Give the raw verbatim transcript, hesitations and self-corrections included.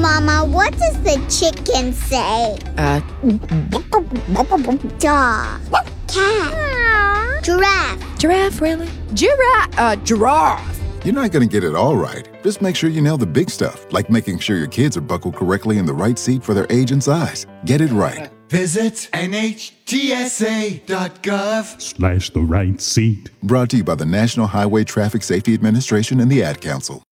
Mama, what does the chicken say? Uh, Dog. Cat. Giraffe. giraffe, really? Giraffe, uh, giraffe. You're not going to get it all right. Just make sure you nail the big stuff, like making sure your kids are buckled correctly in the right seat for their age and size. Get it right. Visit N H T S A dot gov slash the right seat. Brought to you by the National Highway Traffic Safety Administration and the Ad Council.